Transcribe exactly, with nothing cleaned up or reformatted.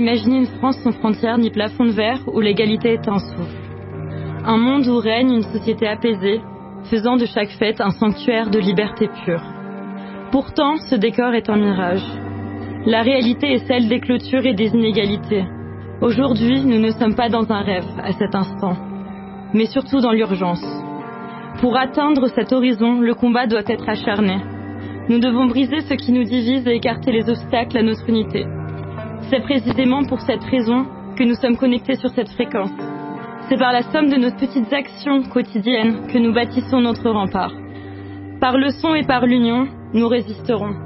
imaginer une France sans frontières ni plafond de verre où l'égalité est un souffle. Un monde où règne une société apaisée, faisant de chaque fête un sanctuaire de liberté pure. Pourtant, ce décor est un mirage. La réalité est celle des clôtures et des inégalités. Aujourd'hui, nous ne sommes pas dans un rêve à cet instant, mais surtout dans l'urgence. Pour atteindre cet horizon, le combat doit être acharné. Nous devons briser ce qui nous divise et écarter les obstacles à notre unité. C'est précisément pour cette raison que nous sommes connectés sur cette fréquence. C'est par la somme de nos petites actions quotidiennes que nous bâtissons notre rempart. Par le son et par l'union, nous résisterons.